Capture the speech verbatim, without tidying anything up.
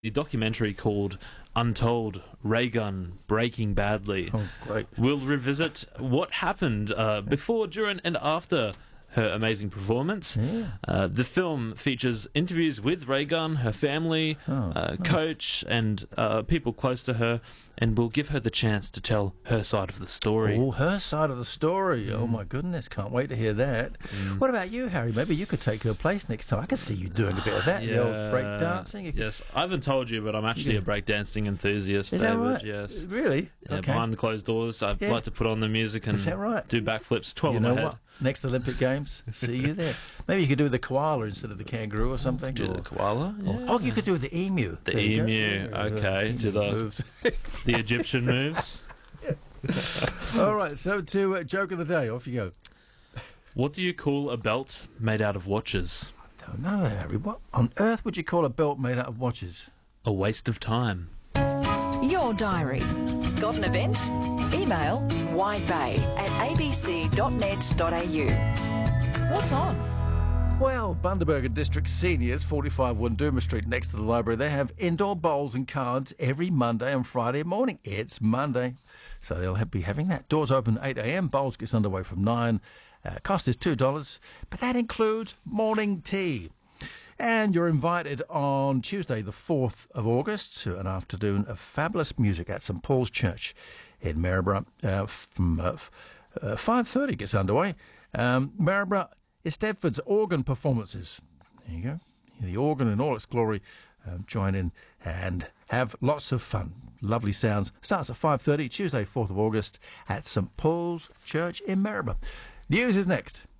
The documentary called Untold, Raygun Breaking Badly. Oh, great. We'll revisit what happened uh, before, during, and after her amazing performance. Yeah. Uh, the film features interviews with Raygun, her family, Oh, uh, nice. coach, and uh, people close to her, and we'll give her the chance to tell her side of the story. Oh, her side of the story. Oh, my goodness. Can't wait to hear that. What about you, Harry? Maybe you could take her place next time. I can see you doing a bit of that. The old break dancing. You could- Yes, I haven't told you, but I'm actually a breakdancing enthusiast, Is that David. right? Yes. Really? Yeah, Okay. behind the closed doors, I Yeah. like to put on the music and Is that right? do backflips, twirl You my know head. what? Next Olympic Games, see you there. Maybe you could do the koala instead of the kangaroo or something. Do or- the koala? or- Yeah. Oh, you could do the emu. The There you go. emu, Yeah, okay. Do the, moves. the Egyptian moves. All right, so to uh, joke of the day, off you go. What do you call a belt made out of watches? Don't know, Harry. What on earth would you call a belt made out of watches? A waste of time. Your diary. Got an event? Email widebay at abc dot net dot a u. What's on? Well, Bundaberg District Seniors, forty-five Wunduma Street next to the library, they have indoor bowls and cards every Monday and Friday morning. It's Monday, so they'll have, be having that. Doors open at eight a m, bowls gets underway from nine. Uh, cost is two dollars, but that includes morning tea. And you're invited on Tuesday, the fourth of August, to an afternoon of fabulous music at St Paul's Church in Maryborough. Uh, from uh, uh, five thirty gets underway. Um, Maryborough Eisteddfod's organ performances. There you go. The organ in all its glory. Um, join in and have lots of fun. Lovely sounds. Starts at five thirty, Tuesday, fourth of August, at St Paul's Church in Maryborough. News is next.